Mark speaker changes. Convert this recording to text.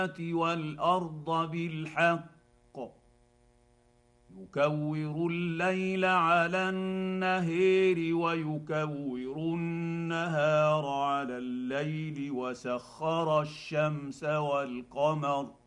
Speaker 1: والارض بالحق يكور الليل على النهير ويكور النهار على الليل وسخر الشمس والقمر